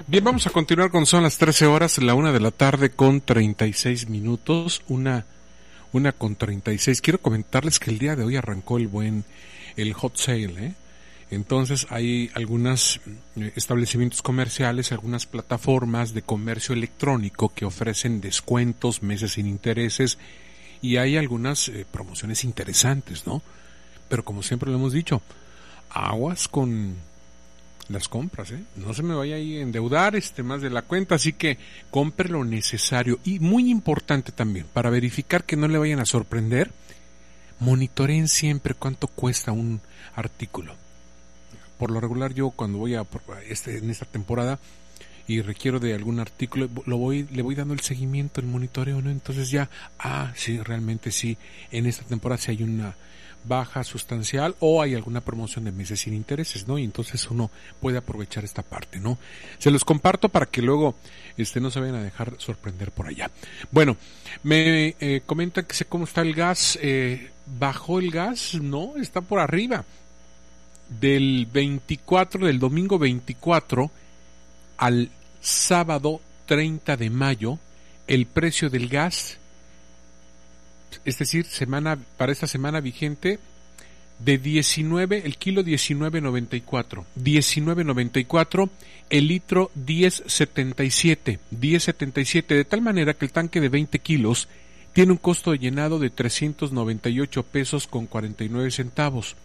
Bien, vamos a continuar con son las 13 horas, la 1 de la tarde con 36 minutos, una con 36. Quiero comentarles que el día de hoy arrancó el hot sale, Entonces hay algunos establecimientos comerciales, algunas plataformas de comercio electrónico que ofrecen descuentos, meses sin intereses, y hay algunas promociones interesantes, ¿no? Pero como siempre lo hemos dicho, aguas con las compras, no se me vaya a endeudar más de la cuenta, así que compre lo necesario. Y muy importante también, para verificar que no le vayan a sorprender, monitoreen siempre cuánto cuesta un artículo. Por lo regular, yo cuando voy en esta temporada y requiero de algún artículo, le voy dando el seguimiento, el monitoreo, ¿no? Entonces ya, sí, realmente sí, en esta temporada sí hay una baja sustancial o hay alguna promoción de meses sin intereses, ¿no? Y entonces uno puede aprovechar esta parte, ¿no? Se los comparto para que luego no se vayan a dejar sorprender por allá. Bueno, me comentan que sé cómo está el gas. ¿Bajó el gas? No, está por arriba. Del domingo 24 al sábado 30 de mayo, el precio del gas, es decir, para esta semana vigente, de el kilo 19.94, el litro 10.77, de tal manera que el tanque de 20 kilos tiene un costo de llenado de 398 pesos con 49 centavos.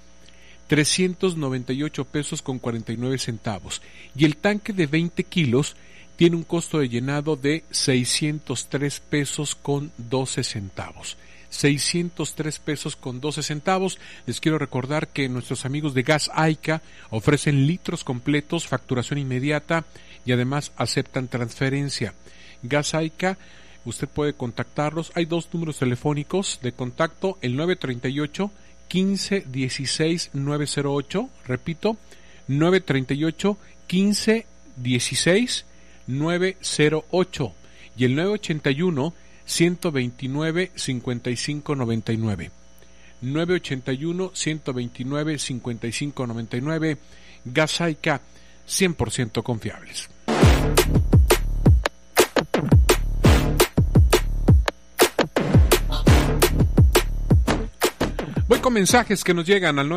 398 pesos con 49 centavos. Y el tanque de 20 kilos tiene un costo de llenado de 603 pesos con 12 centavos. 603 pesos con 12 centavos. Les quiero recordar que nuestros amigos de Gas Aica ofrecen litros completos, facturación inmediata y además aceptan transferencia. Gas Aica, usted puede contactarlos. Hay dos números telefónicos de contacto, el 938 15 16 908, repito, 938 15 16 908 y el 981 129 55 99. 981 129 55 99. Gas Aica, 100% confiables. Voy con mensajes que nos llegan al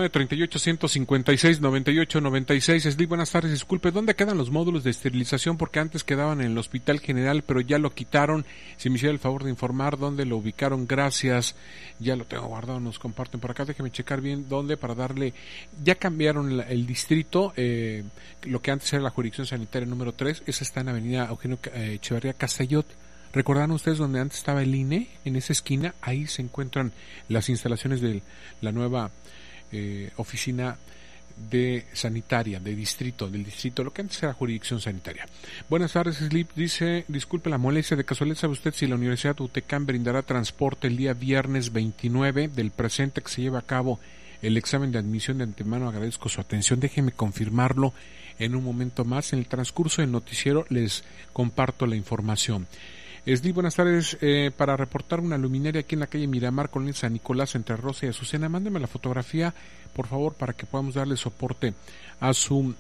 938-156-9896. Esli, buenas tardes, disculpe, ¿dónde quedan los módulos de esterilización? Porque antes quedaban en el Hospital General, pero ya lo quitaron. Si me hiciera el favor de informar dónde lo ubicaron, gracias. Ya lo tengo guardado, nos comparten por acá. Déjeme checar bien dónde para darle. Ya cambiaron el distrito, lo que antes era la jurisdicción sanitaria número 3. Esa está en Avenida Eugenio Echeverría Castellot. ¿Recordarán ustedes donde antes estaba el INE? En esa esquina, ahí se encuentran las instalaciones de la nueva oficina de sanitaria, del distrito, lo que antes era jurisdicción sanitaria. Buenas tardes, Slip. Dice, disculpe la molestia, de casualidad, ¿sabe usted si la Universidad UTECAM brindará transporte el día viernes 29 del presente que se lleva a cabo el examen de admisión? De antemano agradezco su atención. Déjeme confirmarlo en un momento más. En el transcurso del noticiero les comparto la información. Esli, buenas tardes, para reportar una luminaria aquí en la calle Miramar con el San Nicolás entre Rosa y Azucena. Mándeme la fotografía, por favor, para que podamos darle soporte a su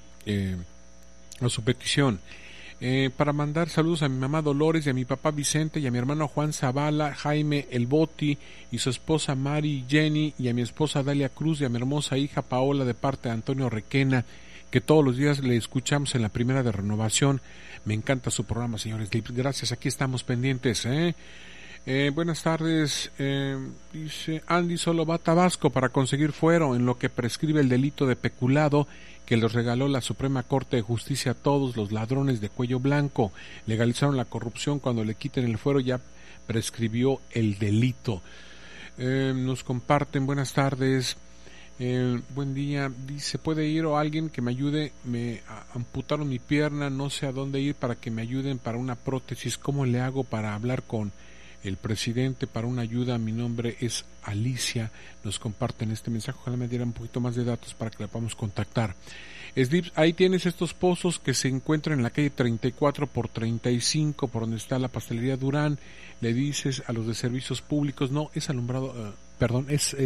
petición. Para mandar saludos a mi mamá Dolores y a mi papá Vicente y a mi hermano Juan Zavala, Jaime El Boti y su esposa Mari Jenny y a mi esposa Dalia Cruz y a mi hermosa hija Paola de parte de Antonio Requena, que todos los días le escuchamos en la primera de Renovación. Me encanta su programa, señores. Gracias, aquí estamos pendientes. Buenas tardes. Dice, Andy solo va a Tabasco para conseguir fuero en lo que prescribe el delito de peculado que les regaló la Suprema Corte de Justicia a todos los ladrones de cuello blanco. Legalizaron la corrupción, cuando le quiten el fuero ya prescribió el delito. Nos comparten, buenas tardes. Buen día, dice, ¿puede ir o alguien que me ayude? Me amputaron mi pierna, no sé a dónde ir para que me ayuden para una prótesis. ¿Cómo le hago para hablar con el presidente para una ayuda? Mi nombre es Alicia. Nos comparten este mensaje, ojalá me dieran un poquito más de datos para que la podamos contactar. Slips, ahí tienes estos pozos que se encuentran en la calle 34 por 35, por donde está la pastelería Durán. Le dices a los de servicios públicos, no, es alumbrado, es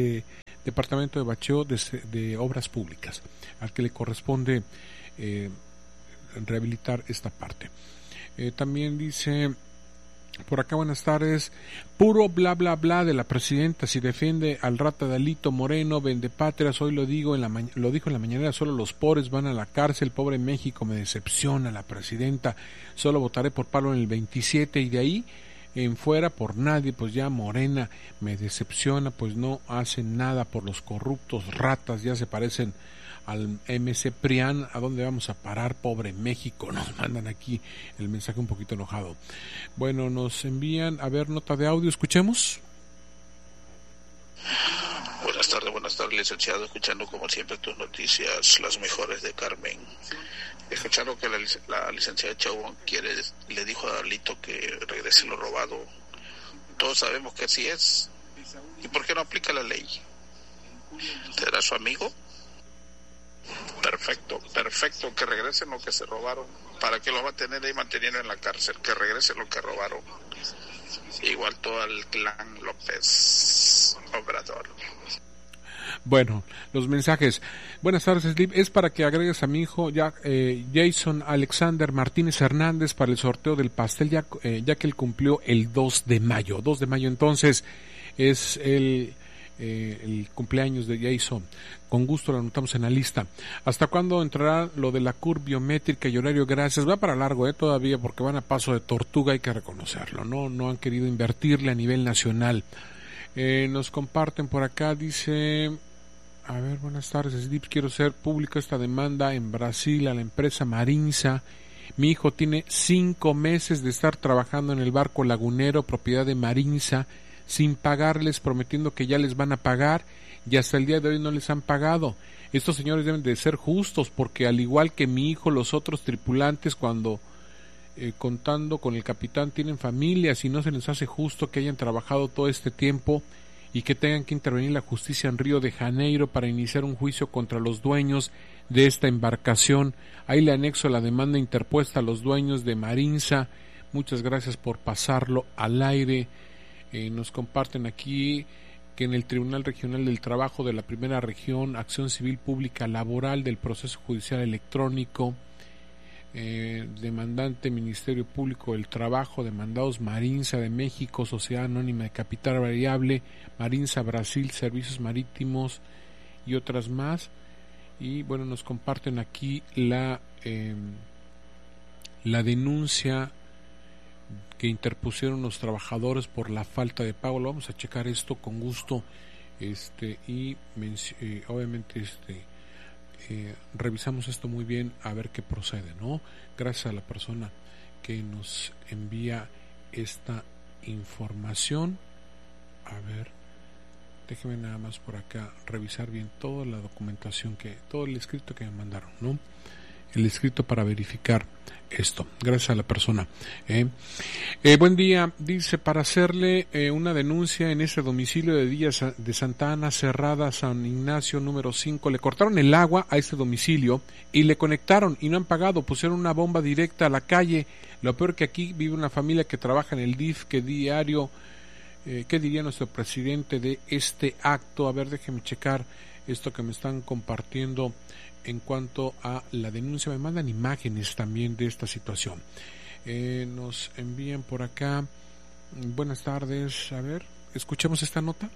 Departamento de Bacheo de Obras Públicas, al que le corresponde rehabilitar esta parte. También dice por acá, buenas tardes, puro bla bla bla de la presidenta, si defiende al rata de Alito Moreno, vendepatrias, hoy lo dijo en la mañanera, solo los pobres van a la cárcel, pobre México, me decepciona la presidenta, solo votaré por Pablo en el 27 y de ahí en fuera por nadie, pues ya Morena me decepciona, pues no hacen nada por los corruptos ratas, ya se parecen al MC Prián, ¿a dónde vamos a parar? Pobre México, nos mandan aquí el mensaje un poquito enojado. Bueno, nos envían, a ver, nota de audio, escuchemos. Buenas tardes, licenciado, escuchando como siempre tus noticias, las mejores de Carmen. Escuchando que la licenciada Chauvin le dijo a Alito que regrese lo robado. Todos sabemos que así es. ¿Y por qué no aplica la ley? ¿Será su amigo? Perfecto, que regresen lo que se robaron. ¿Para qué los va a tener ahí manteniendo en la cárcel? Que regresen lo que robaron. Igual todo el clan López Obrador. Bueno, los mensajes. Buenas tardes, Slip. Es para que agregues a mi hijo Jason Alexander Martínez Hernández para el sorteo del pastel, ya que él cumplió el 2 de mayo. 2 de mayo, entonces, es el cumpleaños de Jason. Con gusto lo anotamos en la lista. ¿Hasta cuándo entrará lo de la CUR biométrica y horario? Gracias. Va para largo todavía, porque van a paso de tortuga, hay que reconocerlo. No han querido invertirle a nivel nacional. Nos comparten por acá, dice... A ver, buenas tardes, Slip. Quiero hacer pública esta demanda en Brasil a la empresa Marinsa. Mi hijo tiene 5 meses de estar trabajando en el barco lagunero, propiedad de Marinsa, sin pagarles, prometiendo que ya les van a pagar, y hasta el día de hoy no les han pagado. Estos señores deben de ser justos, porque al igual que mi hijo, los otros tripulantes, cuando contando con el capitán, tienen familias, y no se les hace justo que hayan trabajado todo este tiempo y que tengan que intervenir la justicia en Río de Janeiro para iniciar un juicio contra los dueños de esta embarcación. Ahí le anexo la demanda interpuesta a los dueños de Marinsa. Muchas gracias por pasarlo al aire. Nos comparten aquí que en el Tribunal Regional del Trabajo de la Primera Región, Acción Civil Pública Laboral del Proceso Judicial Electrónico, demandante Ministerio Público del Trabajo, demandados Marinsa de México, Sociedad Anónima de Capital Variable, Marinsa Brasil, Servicios Marítimos y otras más. Y bueno, nos comparten aquí la denuncia que interpusieron los trabajadores por la falta de pago. Lo vamos a checar esto con gusto, y obviamente revisamos esto muy bien a ver qué procede, ¿no? Gracias a la persona que nos envía esta información. A ver, déjeme nada más por acá revisar bien toda la documentación, todo el escrito que me mandaron, ¿no? El escrito para verificar esto. Gracias a la persona. Buen día. Dice, para hacerle una denuncia en ese domicilio de Díaz de Santa Ana, Cerrada, San Ignacio, número 5. Le cortaron el agua a este domicilio y le conectaron y no han pagado. Pusieron una bomba directa a la calle. Lo peor que aquí vive una familia que trabaja en el DIF, que diario... ¿Qué diría nuestro presidente de este acto? A ver, déjeme checar esto que me están compartiendo en cuanto a la denuncia. Me mandan imágenes también de esta situación. Nos envían por acá. Buenas tardes. A ver, escuchemos esta nota.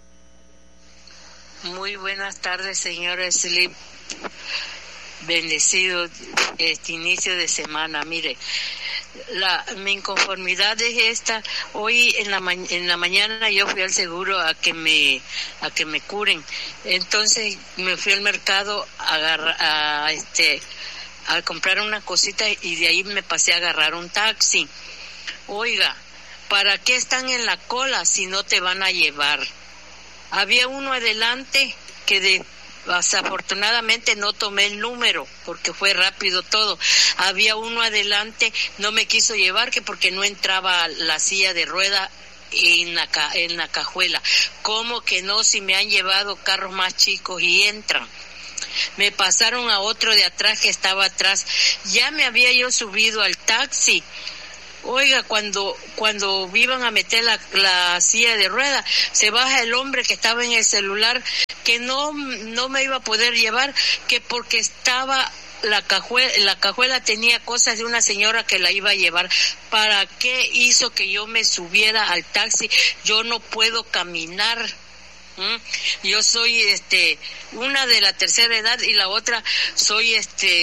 Muy buenas tardes, señor Slip. Bendecido este inicio de semana. Mire, mi inconformidad es esta. Hoy en la mañana yo fui al seguro a que me curen. Entonces me fui al mercado a comprar una cosita y de ahí me pasé a agarrar un taxi. Oiga, ¿para qué están en la cola si no te van a llevar? Había uno adelante que desafortunadamente no tomé el número porque fue rápido todo. Había uno adelante, no me quiso llevar que porque no entraba la silla de rueda en la cajuela. ¿Cómo que no? Si me han llevado carros más chicos y entran. Me pasaron a otro de atrás que estaba atrás. Ya me había yo subido al taxi. Oiga, cuando iban a meter la silla de rueda, se baja el hombre que estaba en el celular, que no me iba a poder llevar, que porque estaba la cajuela tenía cosas de una señora que la iba a llevar. ¿Para qué hizo que yo me subiera al taxi? Yo no puedo caminar. Yo soy una de la tercera edad y la otra soy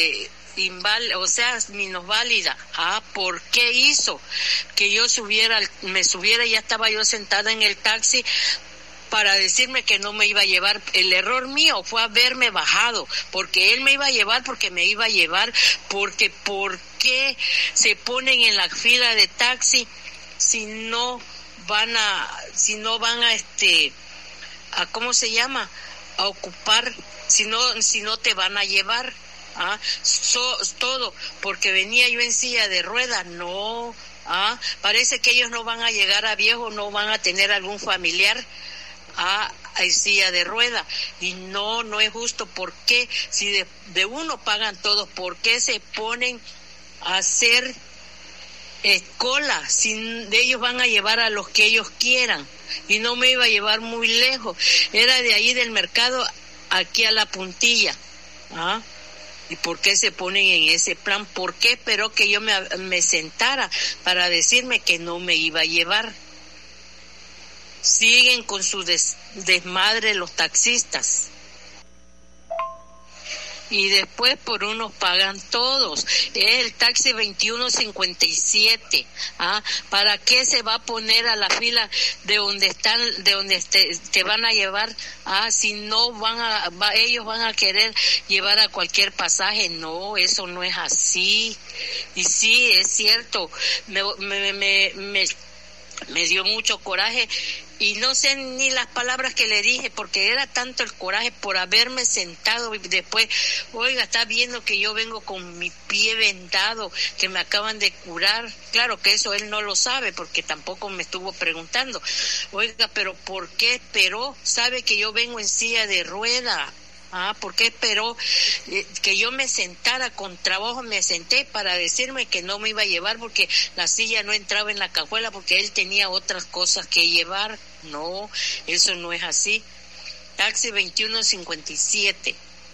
minusválida. ¿Por qué hizo que yo me subiera? Ya estaba yo sentada en el taxi para decirme que no me iba a llevar. El error mío fue haberme bajado, porque él me iba a llevar, porque me iba a llevar, porque ¿por qué se ponen en la fila de taxi si no van a ¿cómo se llama? A ocupar, si no te van a llevar? Todo porque venía yo en silla de ruedas. No, parece que ellos no van a llegar a viejo, no van a tener algún familiar en silla de rueda, y no es justo. ¿Por qué? Si de uno pagan todos, ¿por qué se ponen a hacer cola? Si de ellos van a llevar a los que ellos quieran, y no me iba a llevar muy lejos, era de ahí del mercado aquí a la puntilla. ¿Y por qué se ponen en ese plan? ¿Por qué esperó que yo me sentara para decirme que no me iba a llevar? Siguen con su desmadre los taxistas. Y después por unos pagan todos. Es el taxi 2157. ¿Para qué se va a poner a la fila de donde te van a llevar? Si no ellos van a querer llevar a cualquier pasaje. No, eso no es así. Y sí, es cierto. Me dio mucho coraje. Y no sé ni las palabras que le dije, porque era tanto el coraje por haberme sentado. Y después, oiga, está viendo que yo vengo con mi pie vendado, que me acaban de curar. Claro que eso él no lo sabe, porque tampoco me estuvo preguntando. Oiga, pero ¿por qué esperó? Sabe que yo vengo en silla de rueda. ¿Por qué esperó que yo me sentara? Con trabajo me senté para decirme que no me iba a llevar, porque la silla no entraba en la cajuela, porque él tenía otras cosas que llevar. No, eso no es así. Taxi 2157.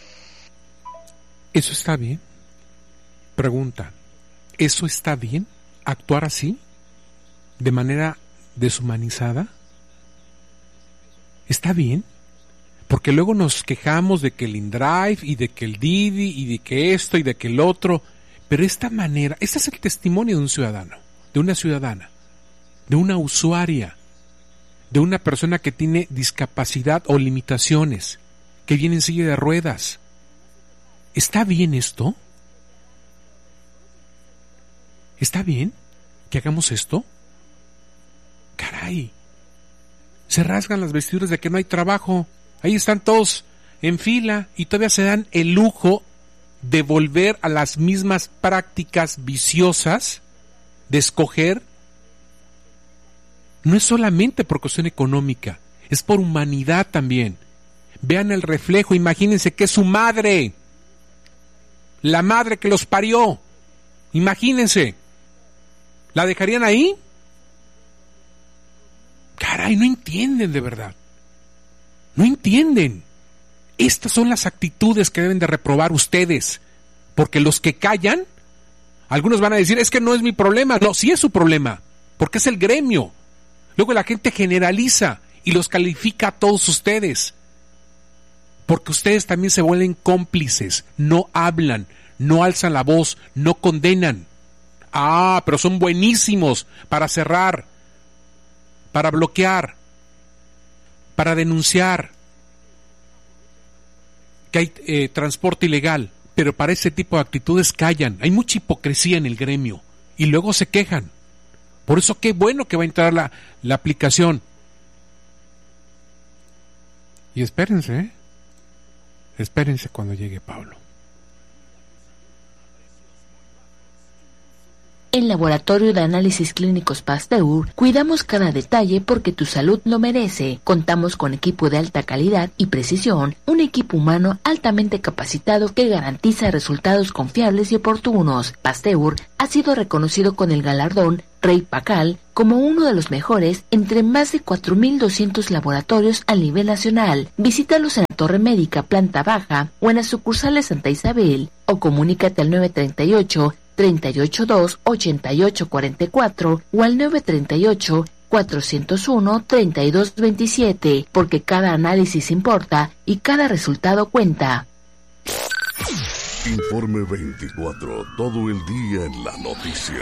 ¿Eso está bien? Pregunta, ¿eso está bien? ¿Actuar así? ¿De manera deshumanizada? ¿Está bien? Porque luego nos quejamos de que el InDrive y de que el Didi y de que esto y de que el otro. Pero esta manera, este es el testimonio de un ciudadano, de una ciudadana, de una usuaria, de una persona que tiene discapacidad o limitaciones, que viene en silla de ruedas. ¿Está bien esto? ¿Está bien que hagamos esto? Caray, se rasgan las vestiduras de que no hay trabajo. Ahí están todos en fila y todavía se dan el lujo de volver a las mismas prácticas viciosas de escoger. No es solamente por cuestión económica, es por humanidad también. Vean el reflejo, imagínense que es su madre, la madre que los parió. Imagínense, ¿la dejarían ahí? Caray, no entienden de verdad. No entienden. Estas son las actitudes que deben de reprobar ustedes, porque los que callan, algunos van a decir, es que no es mi problema. No, sí es su problema, porque es el gremio. Luego la gente generaliza y los califica a todos ustedes, porque ustedes también se vuelven cómplices, no hablan, no alzan la voz, no condenan. Pero son buenísimos para cerrar, para bloquear, para denunciar que hay transporte ilegal, pero para ese tipo de actitudes callan. Hay mucha hipocresía en el gremio y luego se quejan. Por eso qué bueno que va a entrar la aplicación. Y espérense cuando llegue Pablo. En Laboratorio de Análisis Clínicos Pasteur, cuidamos cada detalle porque tu salud lo merece. Contamos con equipo de alta calidad y precisión, un equipo humano altamente capacitado que garantiza resultados confiables y oportunos. Pasteur ha sido reconocido con el galardón Rey Pacal como uno de los mejores entre más de 4.200 laboratorios a nivel nacional. Visítalos en la Torre Médica, planta baja, o en la sucursal de Santa Isabel, o comunícate al 938-382-8844 o al 938-401-3227, porque cada análisis importa y cada resultado cuenta. Informe 24, todo el día en la noticia.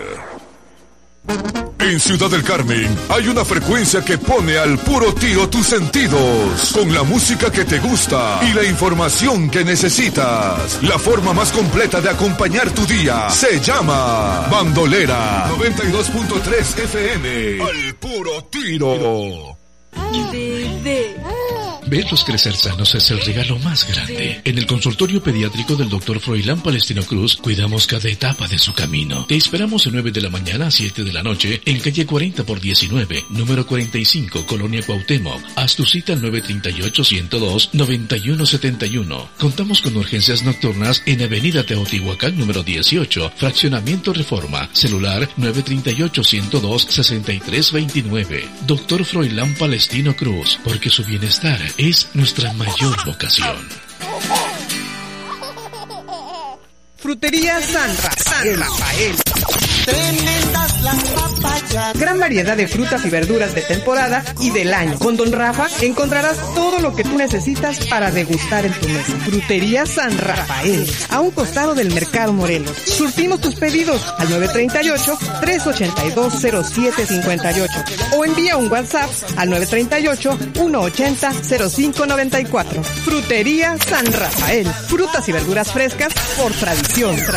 En Ciudad del Carmen hay una frecuencia que pone al puro tiro tus sentidos, con la música que te gusta y la información que necesitas. La forma más completa de acompañar tu día se llama Bandolera 92.3 FM. Al puro tiro. Bebé. Verlos crecer sanos es el regalo más grande. En el consultorio pediátrico del Dr. Froilán Palestino Cruz, cuidamos cada etapa de su camino. Te esperamos de 9 de la mañana a 7 de la noche en calle 40/19, número 45, Colonia Cuauhtémoc. Haz tu cita al 938-102-9171. Contamos con urgencias nocturnas en avenida Teotihuacán, número 18, fraccionamiento Reforma. Celular 938-102-6329. Dr. Froilán Palestino Cruz, porque su bienestar es nuestra mayor vocación. Frutería San Rafael. Tremendas las papayas. Gran variedad de frutas y verduras de temporada y del año. Con Don Rafa encontrarás todo lo que tú necesitas para degustar en tu mesa. Frutería San Rafael, a un costado del Mercado Morelos. Surtimos tus pedidos al 938-382-0758 o envía un WhatsApp al 938-180-0594. Frutería San Rafael, frutas y verduras frescas por tradición.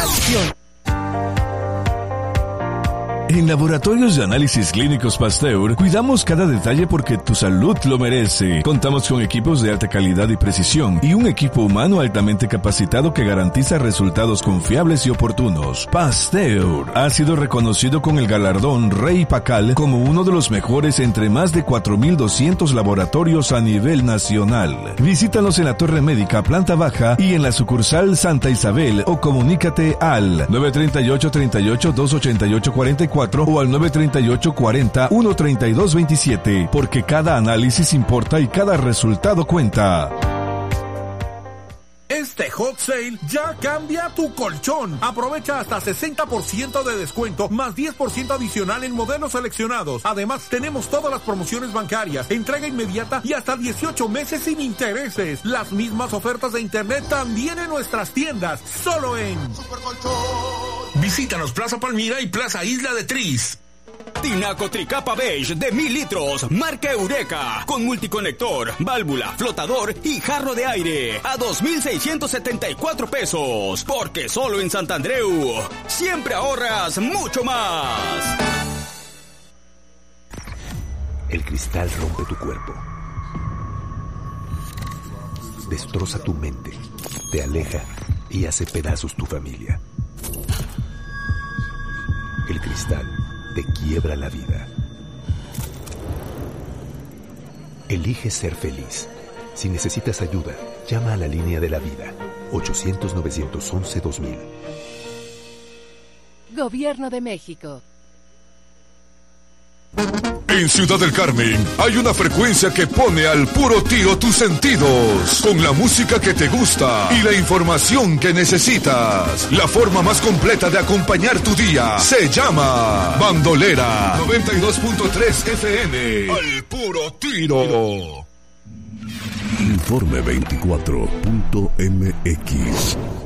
En Laboratorios de Análisis Clínicos Pasteur, cuidamos cada detalle porque tu salud lo merece. Contamos con equipos de alta calidad y precisión y un equipo humano altamente capacitado que garantiza resultados confiables y oportunos. Pasteur ha sido reconocido con el galardón Rey Pacal como uno de los mejores entre más de 4.200 laboratorios a nivel nacional. Visítanos en la Torre Médica, planta baja, y en la sucursal Santa Isabel, o comunícate al 938-38-288-44 o al 938-40-13227, porque cada análisis importa y cada resultado cuenta. Este hot sale ya cambia tu colchón. Aprovecha hasta 60% de descuento más 10% adicional en modelos seleccionados. Además, tenemos todas las promociones bancarias, entrega inmediata y hasta 18 meses sin intereses. Las mismas ofertas de internet también en nuestras tiendas, solo en Visítanos Plaza Palmira y Plaza Isla de Tris. Tinaco Tricapa Beige de 1000 litros, marca Eureka, con multiconector, válvula, flotador y jarro de aire, a 2,674 pesos, porque solo en Santandreu siempre ahorras mucho más. El cristal rompe tu cuerpo, destroza tu mente, te aleja y hace pedazos tu familia. El cristal te quiebra la vida. Elige ser feliz. Si necesitas ayuda, llama a la línea de la vida, 800-911-2000. Gobierno de México. En Ciudad del Carmen hay una frecuencia que pone al puro tiro tus sentidos, con la música que te gusta y la información que necesitas. La forma más completa de acompañar tu día se llama Bandolera 92.3 FM. Al puro tiro. Informe 24.mx